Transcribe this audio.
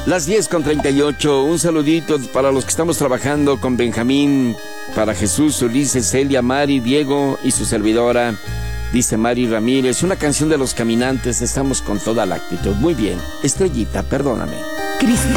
Las 10:38, un saludito para los que estamos trabajando con Benjamín, para Jesús, Ulises, Celia, Mari, Diego y su servidora, dice Mari Ramírez. Una canción de Los Caminantes, estamos con toda la actitud. Muy bien, Estrellita, perdóname. Cristal